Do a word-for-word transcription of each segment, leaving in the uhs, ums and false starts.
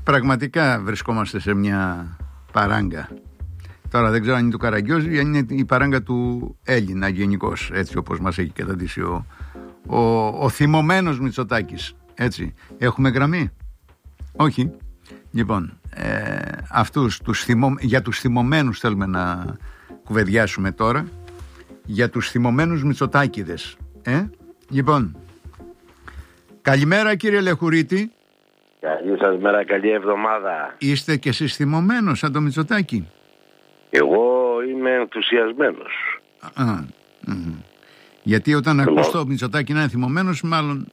Πραγματικά βρισκόμαστε σε μια παράγκα. Τώρα δεν ξέρω αν είναι του Καραγκιόζη ή αν είναι η παράγκα του Έλληνα γενικώς, έτσι όπως μας έχει καταντήσει ο, ο, ο θυμωμένος Μητσοτάκης. Έτσι. Έχουμε γραμμή? Όχι. Λοιπόν, ε, αυτούς, τους θυμω, για τους θυμωμένους θέλουμε να κουβεντιάσουμε τώρα. Για τους θυμωμένους Μητσοτάκηδες. Ε? Λοιπόν, καλημέρα κύριε Λεχουρίτη. Καλή σας μέρα, καλή εβδομάδα. Είστε και εσείς θυμωμένος σαν το Μητσοτάκη? Εγώ είμαι ενθουσιασμένος. Α, α, γιατί όταν λοιπόν ακούς το Μητσοτάκη να είναι θυμωμένος, μάλλον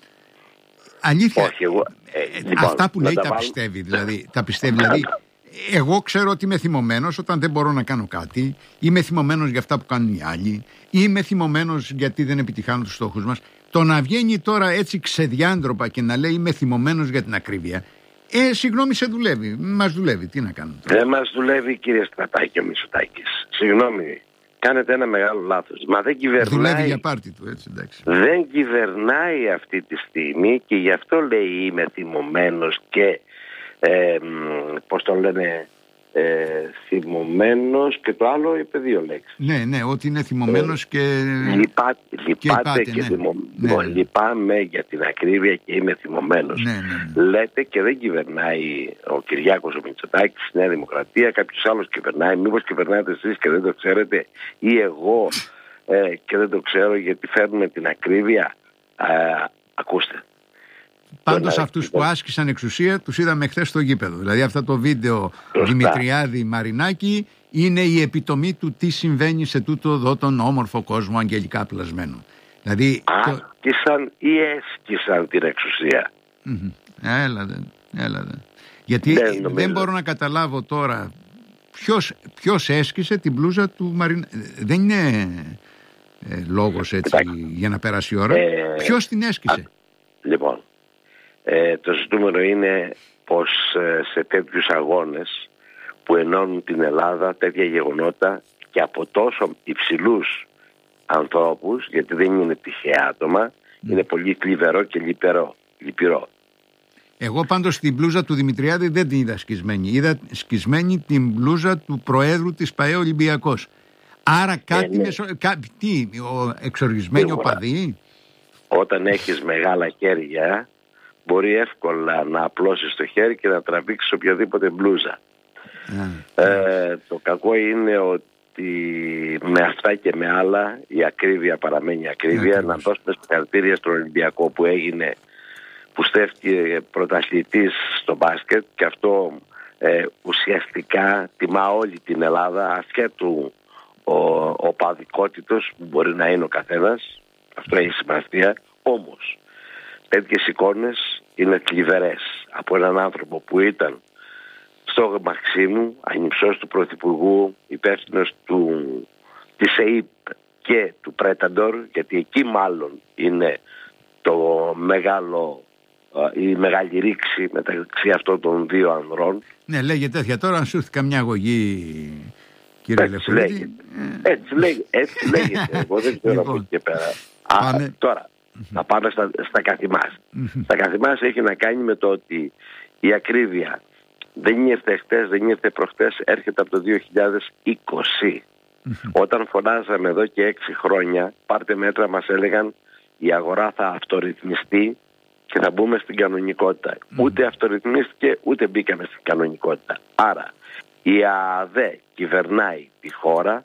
αλήθεια. Όχι, εγώ, ε, λοιπόν, αυτά που λέει τα βάλω... πιστεύει, δηλαδή, τα πιστεύει, δηλαδή εγώ ξέρω ότι είμαι θυμωμένος όταν δεν μπορώ να κάνω κάτι, είμαι θυμωμένος για αυτά που κάνουν οι άλλοι, είμαι θυμωμένος γιατί δεν επιτυχάνουν τους στόχους μας. Το να βγαίνει τώρα έτσι ξεδιάντροπα και να λέει είμαι θυμωμένος για την ακρίβεια, ε, συγγνώμη, σε δουλεύει, μας δουλεύει, τι να κάνουμε τώρα. Δεν μας δουλεύει κύριε Στρατάκη ο Μητσοτάκης. Συγγνώμη, κάνετε ένα μεγάλο λάθος. Μα δεν κυβερνάει. Δουλεύει για πάρτι του, έτσι, εντάξει. Δεν κυβερνάει αυτή τη στιγμή και γι' αυτό λέει είμαι θυμωμένος και ε, πώς το λένε, ε, θυμωμένος, και το άλλο είπε δύο λέξεις. Ναι, ναι, ότι είναι θυμωμένος ε, και λυπά, λυπάτε και, υπάτε, και ναι. θυμω... ναι, ναι. Λυπάμαι για την ακρίβεια και είμαι θυμωμένος. Ναι, ναι, ναι. Λέτε και δεν κυβερνάει ο Κυριάκος ο Μητσοτάκης στη Νέα Δημοκρατία, κάποιος άλλος κυβερνάει. Μήπως κυβερνάτε εσείς και δεν το ξέρετε, ή εγώ ε, και δεν το ξέρω, γιατί φέρνουμε την ακρίβεια. ε, Ακούστε. Πάντως αυτούς που άσκησαν εξουσία τους είδαμε χθες στο γήπεδο. Δηλαδή αυτό το βίντεο Δημητριάδη Μαρινάκη είναι η επιτομή του τι συμβαίνει σε τούτο εδώ τον όμορφο κόσμο αγγελικά πλασμένο. Δηλαδή, άσκησαν το... ή έσκησαν την εξουσία. Mm-hmm. Έλατε, έλατε. Γιατί δεν, δεν μπορώ να καταλάβω τώρα ποιος, ποιος έσκησε την μπλούζα του Μαρινάκη. Δεν είναι ε, λόγος έτσι Κοιτάξτε. για να περάσει η ώρα. Ε, ποιος την έσκησε? Α, λοιπόν, Ε, το ζητούμενο είναι πως ε, σε τέτοιους αγώνες που ενώνουν την Ελλάδα, τέτοια γεγονότα και από τόσο υψηλούς ανθρώπους, γιατί δεν είναι τυχαία άτομα, mm. είναι πολύ κλιβερό και λυπηρό, λυπηρό. Εγώ πάντως την μπλούζα του Δημητριάδη δεν την είδα σκισμένη. Είδα σκισμένη την μπλούζα του Προέδρου της ΠΑΕ Ολυμπιακός. Άρα κάτι ε, ναι. μεσο... Κα... Τι, ο εξοργισμένοι οπαδοί. Όταν έχεις μεγάλα χέρια, μπορεί εύκολα να απλώσεις το χέρι και να τραβήξεις οποιαδήποτε μπλούζα. Mm. Ε, το κακό είναι ότι με αυτά και με άλλα η ακρίβεια παραμένει ακρίβεια. Mm. Να δώσουμε συγχαρητήρια στον Ολυμπιακό που έγινε, που στέφτηκε πρωταθλητής στο μπάσκετ, και αυτό ε, ουσιαστικά τιμά όλη την Ελλάδα, ασχέτου ο, ο παδικότητος που μπορεί να είναι ο καθένας. Αυτό έχει σημασία. Όμως τέτοιες εικόνες είναι θλιβερές από έναν άνθρωπο που ήταν στο Μαξίμου, ανυψός του Πρωθυπουργού, υπεύθυνος του, της ΕΙΠ και του Πρέταντορ, γιατί εκεί μάλλον είναι το μεγάλο, η μεγάλη ρήξη μεταξύ αυτών των δύο ανδρών. Ναι, λέγεται τέτοια. Τώρα αν σου έρθει καμιά αγωγή, κύριε Λεχουρίτη. Έτσι λέγεται. Έτσι λέγεται. Εγώ δεν ξέρω από εκεί και πέρα. Α, τώρα, να πάμε στα, στα καθημάς. Στα καθημάς έχει να κάνει με το ότι η ακρίβεια δεν ήρθε χτες, δεν ήρθε προχτές, έρχεται από το δύο χιλιάδες είκοσι. Όταν φωνάζαμε εδώ και έξι χρόνια, πάρτε μέτρα, μας έλεγαν η αγορά θα αυτορυθμιστεί και θα μπούμε στην κανονικότητα. Ούτε αυτορυθμίστηκε, ούτε μπήκαμε στην κανονικότητα. Άρα η ΑΑΔΕ κυβερνάει τη χώρα,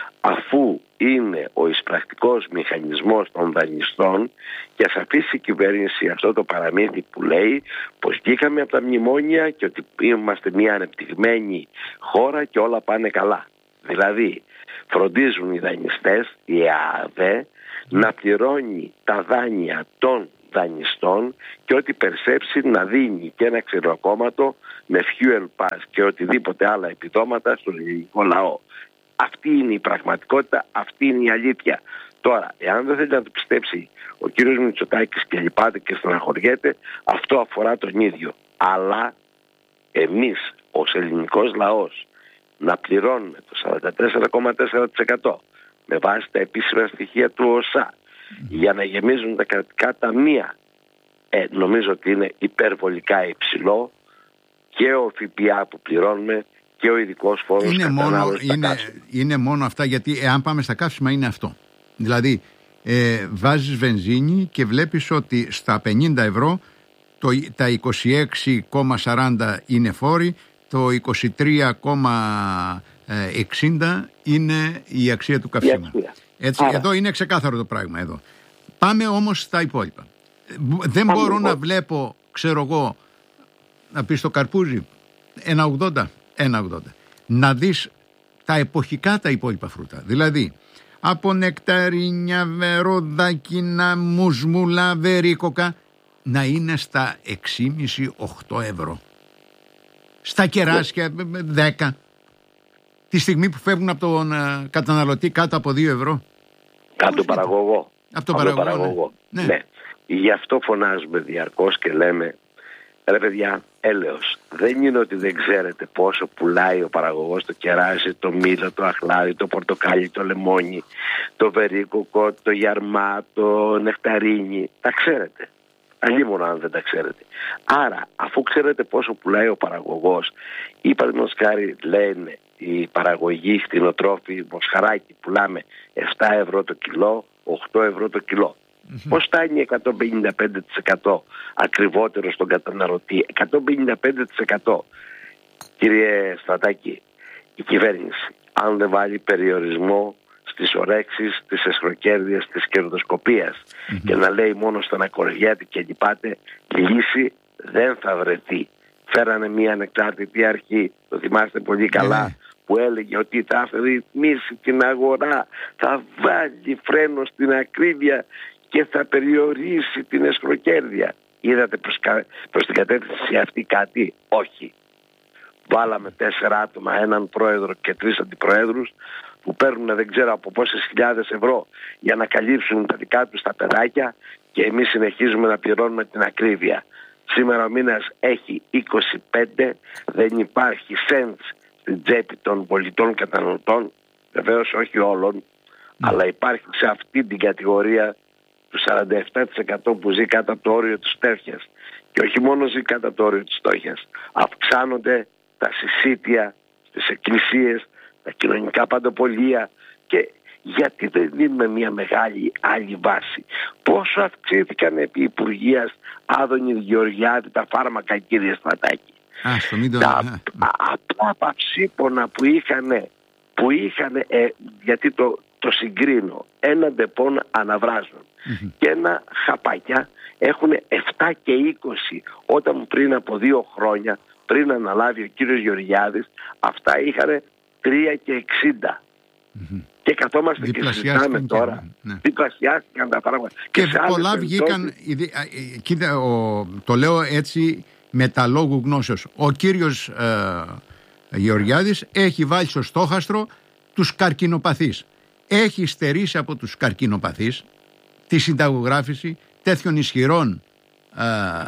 αφού είναι ο εισπρακτικός μηχανισμός των δανειστών, και ας αφήσει η κυβέρνηση αυτό το παραμύθι που λέει πως βγήκαμε από τα μνημόνια και ότι είμαστε μια ανεπτυγμένη χώρα και όλα πάνε καλά. Δηλαδή φροντίζουν οι δανειστές, η ΑΑΔΕ, να πληρώνει τα δάνεια των δανειστών και ό,τι περσέψει να δίνει και ένα ξηροκόμματο με fuel pass και οτιδήποτε άλλα επιδόματα στον ελληνικό λαό. Αυτή είναι η πραγματικότητα, αυτή είναι η αλήθεια. Τώρα, εάν δεν θέλει να το πιστέψει ο κύριος Μητσοτάκης και λυπάται και στεναχωριέται, αυτό αφορά τον ίδιο. Αλλά εμείς ως ελληνικός λαός να πληρώνουμε το σαράντα τέσσερα κόμμα τέσσερα τοις εκατό με βάση τα επίσημα στοιχεία του ΟΣΑ για να γεμίζουν τα κρατικά ταμεία, ε, νομίζω ότι είναι υπερβολικά υψηλό. και ο ΦΠΑ που πληρώνουμε και ο ειδικός φόρος είναι μόνο, είναι, είναι μόνο αυτά, γιατί εάν πάμε στα καύσιμα είναι αυτό. Δηλαδή ε, βάζεις βενζίνη και βλέπεις ότι στα πενήντα ευρώ το, τα είκοσι έξι κόμμα σαράντα είναι φόροι, το είκοσι τρία κόμμα εξήντα είναι η αξία του καυσίμου. Έτσι, εδώ είναι ξεκάθαρο το πράγμα εδώ. Πάμε όμως στα υπόλοιπα. Δεν Πάμε μπορώ λοιπόν. να βλέπω, ξέρω εγώ, να πεις το καρπούζι ένα ογδόντα, ένα ογδόντα. Να δεις τα εποχικά τα υπόλοιπα φρούτα. Δηλαδή από νεκταρίνια, βεροδάκινα, μουσμουλά, βερίκοκα να είναι στα έξι κόμμα πέντε με οκτώ ευρώ. Στα κεράσια δέκα. Τη στιγμή που φεύγουν από τον uh, καταναλωτή κάτω από δύο ευρώ. Από τον παραγωγό. Από τον παραγωγό, παραγωγό. Ναι. ναι. Γι' αυτό φωνάζουμε διαρκώς και λέμε, ρε παιδιά, έλεος. Δεν είναι ότι δεν ξέρετε πόσο πουλάει ο παραγωγός το κεράσι, το μήλο, το αχλάδι, το πορτοκάλι, το λεμόνι, το βερίκοκο, το γιαρμά, το νεκταρίνι. Τα ξέρετε. Αλλήμον αν δεν τα ξέρετε. Άρα, αφού ξέρετε πόσο πουλάει ο παραγωγός, ή παραδείγματος χάρη λένε οι παραγωγοί κτηνοτρόφοι μοσχαράκι πουλάμε επτά ευρώ το κιλό, οκτώ ευρώ το κιλό. Mm-hmm. Πώς φτάνει εκατόν πενήντα πέντε τοις εκατό ακριβότερο στον καταναλωτή? εκατόν πενήντα πέντε τοις εκατό. Κύριε Στρατάκη, η κυβέρνηση αν δεν βάλει περιορισμό στις ορέξεις, της εσχροκέρδειας, της κερδοσκοπίας mm-hmm. και να λέει μόνο στον ακοριάτη και λυπάται, λύση δεν θα βρεθεί. Φέρανε μια ανεξάρτητη αρχή, το θυμάστε πολύ καλά, yeah. που έλεγε ότι θα ρυθμίσει την αγορά, θα βάλει φρένο στην ακρίβεια και θα περιορίσει την εσχροκέρδεια. Είδατε προς, προς την κατεύθυνση αυτή κάτι? Όχι. Βάλαμε τέσσερα άτομα, έναν πρόεδρο και τρεις αντιπροέδρους που παίρνουν δεν ξέρω από πόσες χιλιάδες ευρώ για να καλύψουν τα δικά τους τα παιδάκια και εμείς συνεχίζουμε να πληρώνουμε την ακρίβεια. Σήμερα ο μήνας έχει είκοσι πέντε, δεν υπάρχει σέντς στην τσέπη των πολιτών καταναλωτών, βεβαίως όχι όλων, mm. αλλά υπάρχει σε αυτή την κατηγορία του σαράντα επτά τοις εκατό που ζει κάτω από το όριο της φτώχειας. Και όχι μόνο ζει κάτω από το όριο της φτώχειας, αυξάνονται τα συσίτια στις εκκλησίες, τα κοινωνικά παντοπολία. Και γιατί δεν δίνουμε μια μεγάλη άλλη βάση? Πόσο αυξήθηκαν επί Υπουργείας Άδωνη Γεωργιάδη τα φάρμακα, κύριε Στρατάκη? Το... Τα απλά παυσίπονα που είχαν, που είχαν ε, γιατί το, το συγκρίνω, ένα ντεπών αναβράζων mm-hmm. και ένα χαπάκια έχουν επτά και είκοσι, όταν πριν από δύο χρόνια, πριν αναλάβει ο κύριος Γεωργιάδης, αυτά είχαν τρία και εξήντα. Mm-hmm. Και καθόμαστε και συζητάμε τώρα. Ναι. Διπλασιάστηκαν τα πράγματα. Και, και πολλά βγήκαν. Κοίτα, ο, το λέω έτσι με τα λόγου γνώσεως. Ο κύριος ε, Γεωργιάδης έχει βάλει στο στόχαστρο τους καρκινοπαθείς. Έχει στερήσει από τους καρκινοπαθείς τη συνταγογράφηση τέτοιων ισχυρών ε,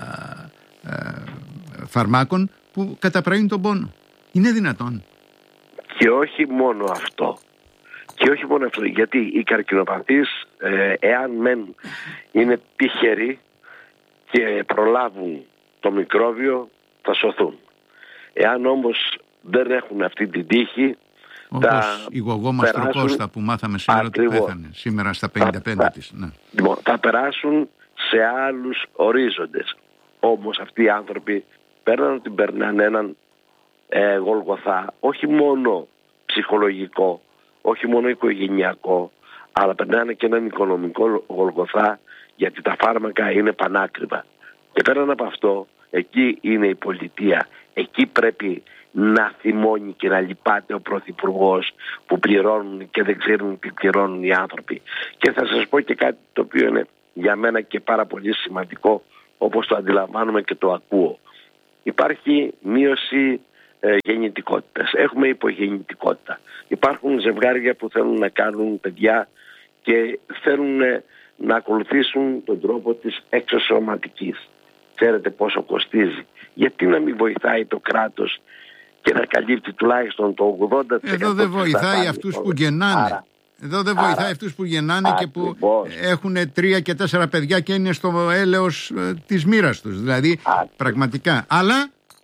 ε, φαρμάκων που καταπραίνουν τον πόνο. Είναι δυνατόν? Και όχι μόνο αυτό. Και όχι μόνο αυτό, γιατί οι καρκινοπαθείς, ε, εάν μεν είναι τυχεροί και προλάβουν το μικρόβιο, θα σωθούν. Εάν όμως δεν έχουν αυτή την τύχη, όπως θα η γογό Μαστροκώστα που μάθαμε σήμερα ότι πέθανε σήμερα στα πενήντα πέντε της. Ναι. Λοιπόν, θα περάσουν σε άλλους ορίζοντες. Όμως αυτοί οι άνθρωποι παίρνουν ότι περνάνε έναν ε, γολγοθά, όχι μόνο ψυχολογικό, όχι μόνο οικογενειακό, αλλά περνάνε και έναν οικονομικό γολγοθά, γιατί τα φάρμακα είναι πανάκριβα. Και πέραν από αυτό, εκεί είναι η πολιτεία. Εκεί πρέπει να θυμώνει και να λυπάται ο Πρωθυπουργός που πληρώνουν και δεν ξέρουν τι πληρώνουν οι άνθρωποι. Και θα σας πω και κάτι το οποίο είναι για μένα και πάρα πολύ σημαντικό, όπως το αντιλαμβάνομαι και το ακούω. Υπάρχει μείωση ε, γεννητικότητας. Έχουμε υπογεννητικότητα. Υπάρχουν ζευγάρια που θέλουν να κάνουν παιδιά και θέλουν ε, να ακολουθήσουν τον τρόπο της εξωσωματικής. Ξέρετε πόσο κοστίζει? Γιατί να μην βοηθάει το κράτος και να καλύπτει τουλάχιστον το ογδόντα τοις εκατό? Εδώ δεν βοηθάει αυτούς που γεννάνε. Άρα, Εδώ δεν βοηθάει άρα, αυτούς που γεννάνε άρα, και που λοιπόν, έχουν τρία και τέσσερα παιδιά και είναι στο έλεος ε, της μοίρας τους. Δηλαδή άρα, πραγματικά. Αλλά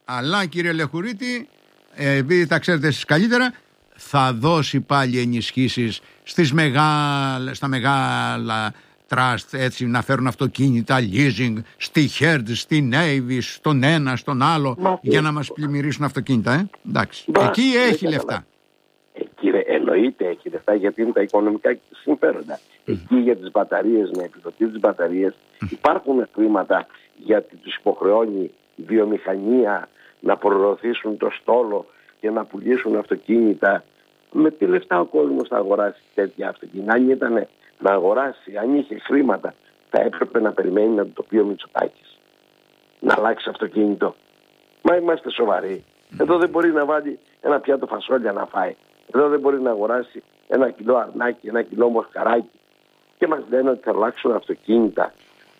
αλλά κύριε Λεχουρίτη, επειδή τα ξέρετε εσείς καλύτερα, θα δώσει πάλι ενισχύσεις στις μεγάλα, στα μεγάλα trust, έτσι, να φέρουν αυτοκίνητα, leasing, στη Hertz, στη Navy, στον ένα, στον άλλο, Μα, για να μας πλημμυρίσουν αυτοκίνητα. Ε? Εντάξει. Μα, εκεί έχει λεφτά. Ε, κύριε, εννοείται έχει λεφτά, γιατί είναι τα οικονομικά συμφέροντα. Mm. Εκεί για τις μπαταρίες, να επιδοτεί τις μπαταρίες, mm. υπάρχουν χρήματα, γιατί τους υποχρεώνει η βιομηχανία να προωθήσουν το στόλο και να πουλήσουν αυτοκίνητα. Με τι λεφτά ο κόσμος θα αγοράσει τέτοια αυτοκίνητα? Αν ήταν να αγοράσει, αν είχε χρήματα, θα έπρεπε να περιμένει να το πει ο Μητσοτάκης να αλλάξει αυτοκίνητο. Μα είμαστε σοβαροί. Εδώ δεν μπορεί να βάλει ένα πιάτο φασόλια να φάει. Εδώ δεν μπορεί να αγοράσει ένα κιλό αρνάκι, ένα κιλό μοσχαράκι. Και μας λένε ότι θα αλλάξουν αυτοκίνητα.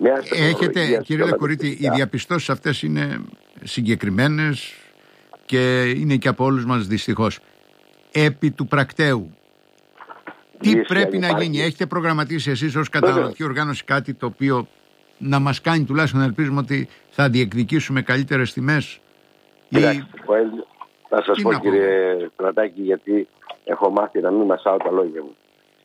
Έχετε, κύριε Λεχουρίτη, οι διαπιστώσεις αυτές είναι συγκεκριμένες και είναι και από όλους μας δυστυχώς. Επί του πρακτέου, τι Λύση πρέπει να υπάρχει. γίνει? Έχετε προγραμματίσει εσείς ως καταναλωτική οργάνωση κάτι το οποίο να μας κάνει τουλάχιστον να ελπίζουμε ότι θα διεκδικήσουμε καλύτερες τιμές? Κοιτάξτε, ή... θα σας τι πω κύριε Στρατάκη, γιατί έχω μάθει να μην μασάω τα λόγια μου.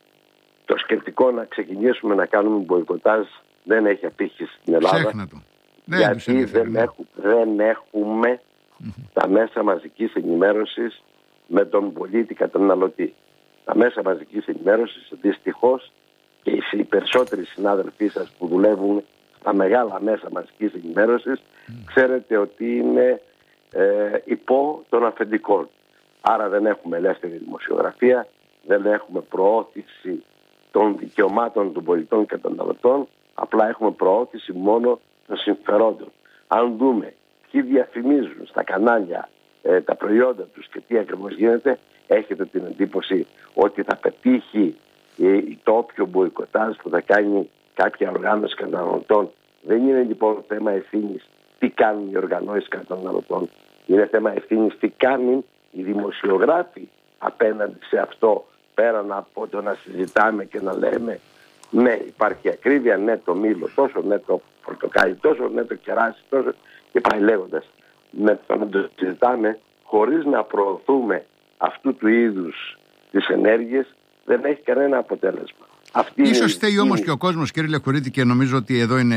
Το σκεπτικό να ξεκινήσουμε να κάνουμε μποϊκοτάζ δεν έχει απήχηση στην Ελλάδα. Ξέχνατο. Γιατί δεν, δεν, έχουμε, δεν έχουμε mm-hmm. τα μέσα μαζικής ενημέρωσης με τον πολίτη καταναλωτή. Τα μέσα μαζικής ενημέρωσης, δυστυχώς, και οι περισσότεροι συνάδελφοί σας που δουλεύουν στα μεγάλα μέσα μαζικής ενημέρωσης, mm. ξέρετε ότι είναι ε, υπό των αφεντικών. Άρα δεν έχουμε ελεύθερη δημοσιογραφία, δεν έχουμε προώθηση των δικαιωμάτων των πολιτών και καταναλωτών, απλά έχουμε προώθηση μόνο των συμφερόντων. Αν δούμε ποιοι διαφημίζουν στα κανάλια ε, τα προϊόντα τους και τι ακριβώς γίνεται, έχετε την εντύπωση ότι θα πετύχει ε, το όποιο μποϊκοτάζ που θα κάνει κάποια οργάνωση καταναλωτών. Δεν είναι λοιπόν θέμα ευθύνης τι κάνουν οι οργανώσεις καταναλωτών. Είναι θέμα ευθύνης τι κάνουν οι δημοσιογράφοι απέναντι σε αυτό, πέραν από το να συζητάμε και να λέμε ναι υπάρχει ακρίβεια, ναι το μήλο τόσο, ναι το πορτοκάλι τόσο, ναι το κεράσι τόσο, και πάει λέγοντας. Με το να το συζητάμε χωρίς να προωθούμε αυτού του είδους τις ενέργειες δεν έχει κανένα αποτέλεσμα. Αυτή Ίσως φταίει όμως και ο κόσμος, κύριε Λεχουρίτη, και νομίζω ότι εδώ είναι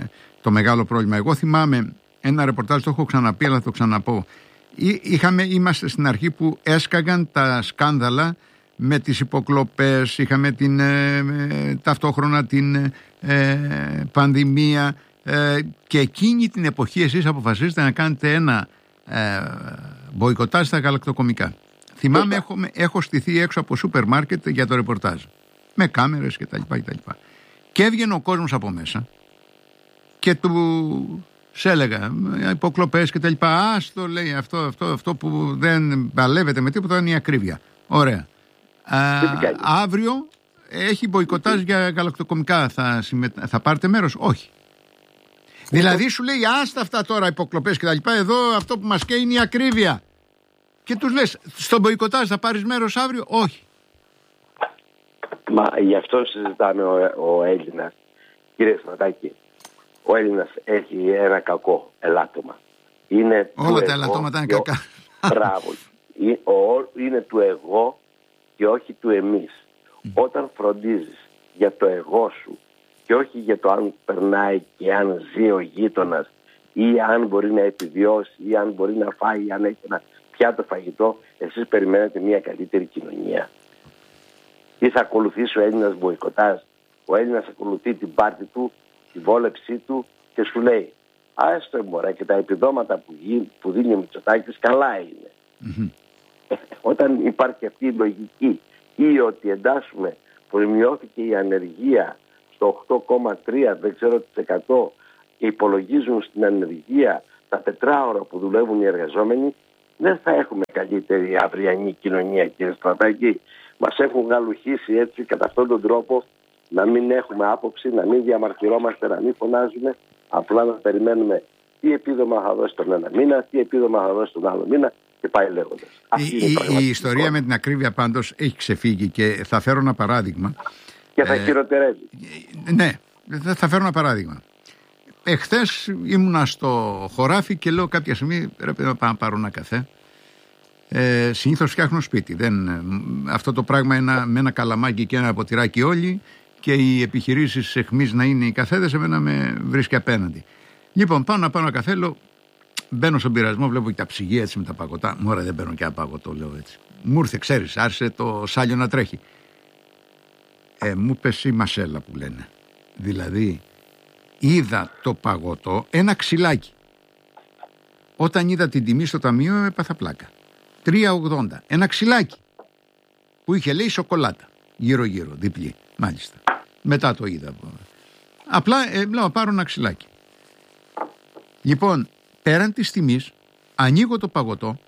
το μεγάλο πρόβλημα. Εγώ θυμάμαι ένα ρεπορτάζ, το έχω ξαναπεί αλλά θα το ξαναπώ. Είχαμε, είμαστε στην αρχή που έσκαγαν τα σκάνδαλα με τις υποκλοπές, είχαμε την, ε, ταυτόχρονα την ε, πανδημία ε, και εκείνη την εποχή εσείς αποφασίσετε να κάνετε ένα ε, μποϊκοτάζ στα γαλακτοκομικά. Θυμάμαι έχω, έχω στηθεί έξω από σούπερ μάρκετ για το ρεπορτάζ με κάμερες κτλ. Και, και έβγαινε ο κόσμος από μέσα και του σε έλεγα υποκλοπές κτλ. Άστο, λέει, αυτό, αυτό, αυτό που δεν παλεύεται με τίποτα είναι η ακρίβεια. Ωραία. Α, αύριο έχει μποϊκοτάζ για γαλακτοκομικά. Θα, συμμετα... θα πάρετε μέρος? Όχι. Δηλαδή σου λέει άστα αυτά τώρα υποκλοπές κτλ. Εδώ αυτό που μας καίει είναι η ακρίβεια. Και τους λες στον μποϊκοτάζ θα πάρεις μέρος αύριο? Όχι. Μα γι' αυτό συζητάμε ο, ο Έλληνας. Κύριε Στρατάκη, ο Έλληνας έχει ένα κακό ελάττωμα. Είναι όλα τα ελαττώματα είναι κακά. Μπράβο. Είναι του εγώ και όχι του εμείς. Mm. Όταν φροντίζεις για το εγώ σου και όχι για το αν περνάει και αν ζει ο γείτονας ή αν μπορεί να επιβιώσει ή αν μπορεί να φάει ή αν έχει ένα πιάτο φαγητό, εσείς περιμένετε μια καλύτερη κοινωνία? Ή θα ακολουθήσει ο Έλληνας μποϊκοτάζ? Ο Έλληνας ακολουθεί την πάρτη του, τη βόλεψή του και σου λέει άστο μωρέ, και τα επιδόματα που, γι, που δίνει ο Μητσοτάκης καλά είναι. Mm-hmm. Όταν υπάρχει αυτή η λογική, ή ότι εντάσσουμε που μειώθηκε η ανεργία στο οκτώ κόμμα τρία δεν ξέρω τις εκατό και υπολογίζουν στην ανεργία τα τετράωρα που δουλεύουν οι εργαζόμενοι, δεν θα έχουμε καλύτερη αυριανή κοινωνία, κύριε Στρατάκη. Μας έχουν γαλουχίσει έτσι κατά αυτόν τον τρόπο να μην έχουμε άποψη, να μην διαμαρτυρόμαστε, να μην φωνάζουμε, απλά να περιμένουμε τι επίδομα θα δώσει τον ένα μήνα, τι επίδομα θα δώσει τον άλλο μήνα και πάει λέγοντας. Η, η, η ιστορία με την ακρίβεια πάντως έχει ξεφύγει και θα φέρω ένα παράδειγμα. Και θα ε, χειροτερεύει. Ναι, θα φέρω ένα παράδειγμα. εχθές ήμουνα στο χωράφι και λέω κάποια στιγμή πρέπει να πάω να πάρω ένα καφέ. Ε, συνήθως φτιάχνω σπίτι. Δεν, αυτό το πράγμα ένα, με ένα καλαμάκι και ένα ποτηράκι όλοι και οι επιχειρήσεις εχμής να είναι οι καφέδες, εμένα με βρίσκει απέναντι. Λοιπόν, πάω να πάω ένα καφέ, λέω, μπαίνω στον πειρασμό, βλέπω και τα ψυγεία έτσι με τα παγωτά. Μωρέ, δεν παίρνω και ένα παγωτό, λέω έτσι. Μου ήρθε, ξέρεις, άρχισε το σάλιο να τρέχει. Ε, μου πέσει η μασέλα που λένε. Δηλαδή, είδα το παγωτό ένα ξυλάκι. Όταν είδα την τιμή στο ταμείο, έπαθα πλάκα. τρία ογδόντα. Ένα ξυλάκι που είχε, λέει, σοκολάτα. Γύρω-γύρω, διπλή. Μάλιστα. Μετά το είδα. Απλά ε, λέω, πάρω ένα ξυλάκι. Λοιπόν, πέραν της τιμής, ανοίγω το παγωτό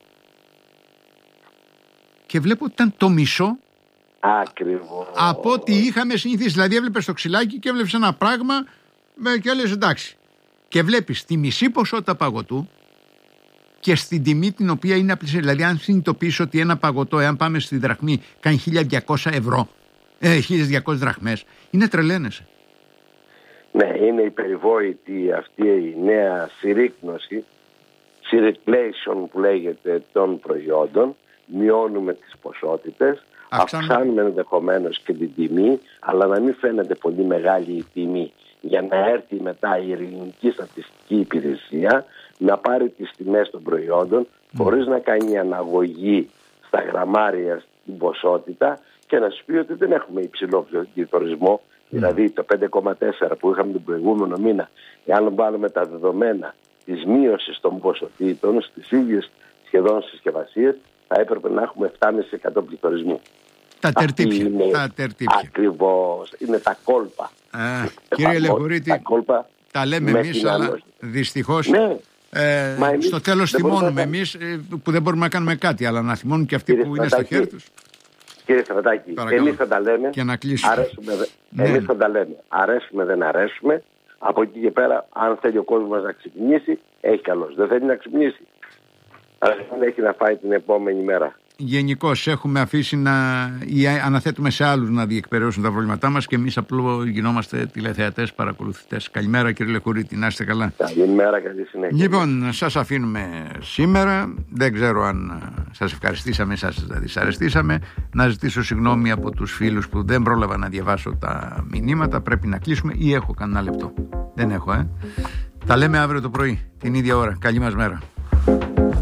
και βλέπω ότι ήταν το μισό. Ακριβώς. Από ό,τι είχαμε συνηθίσει. Δηλαδή, έβλεπες το ξυλάκι και έβλεπες ένα πράγμα και έλεγες εντάξει. Και βλέπεις τη μισή ποσότητα παγωτού και στην τιμή την οποία είναι απλή. Δηλαδή, αν συνειδητοποιείς ότι ένα παγωτό, εάν πάμε στη δραχμή, κάνει χίλια διακόσια ευρώ, ε, χίλιες διακόσιες δραχμές, είναι τρελαίνεσαι. Ναι, είναι η περιβόητη αυτή η νέα συρρίκνωση, circulation που λέγεται, των προϊόντων. Μειώνουμε τις ποσότητες, αυξάνουμε, αυξάνουμε ενδεχομένως και την τιμή, αλλά να μην φαίνεται πολύ μεγάλη η τιμή, για να έρθει μετά η ελληνική στατιστική υπηρεσία να πάρει τις τιμές των προϊόντων mm. χωρίς να κάνει αναγωγή στα γραμμάρια στην ποσότητα και να σου πει ότι δεν έχουμε υψηλό πληθωρισμό. Mm. Δηλαδή το πέντε κόμμα τέσσερα που είχαμε τον προηγούμενο μήνα, εάν βάλουμε τα δεδομένα της μείωσης των ποσοτήτων στις ίδιες σχεδόν συσκευασίες, θα έπρεπε να έχουμε επτά κόμμα πέντε τοις εκατό πληθωρισμού. Τα τερτύπια. Είναι, τα τερτύπια. Ακριβώς. Είναι τα κόλπα. Α, κύριε Λεχωρίτη, τα, τα λέμε εμείς, αλλά δυστυχώς ναι. ε, στο τέλος θυμώνουμε εμείς που δεν μπορούμε να κάνουμε κάτι, αλλά να θυμώνουν και αυτοί, κύριε, που είναι στο χέρι τους. Κύριε Στρατάκη, εμείς θα τα λέμε, και να κλείσουμε. Αρέσουμε, ναι. Εμείς θα τα λέμε, αρέσουμε δεν αρέσουμε. Από εκεί και πέρα, αν θέλει ο κόσμος να ξυπνήσει, έχει καλώς. Δεν θέλει να ξυπνήσει, αλλά δεν έχει να φάει την επόμενη μέρα. Γενικώς έχουμε αφήσει να ή αναθέτουμε σε άλλους να διεκπαιρεώσουν τα προβλήματά μας και εμείς απλώς γινόμαστε τηλεθεατές, παρακολουθητές. Καλημέρα κύριε Λεχωρίτη, να είστε καλά. Καλημέρα, καλή συνέχεια. Λοιπόν, σας αφήνουμε σήμερα. Δεν ξέρω αν σας ευχαριστήσαμε, σας δυσαρεστήσαμε. Να ζητήσω συγγνώμη από τους φίλους που δεν πρόλαβα να διαβάσω τα μηνύματα. Πρέπει να κλείσουμε ή έχω κανένα λεπτό? Δεν έχω, ε. Τα λέμε αύριο το πρωί, την ίδια ώρα. Καλή μας μέρα.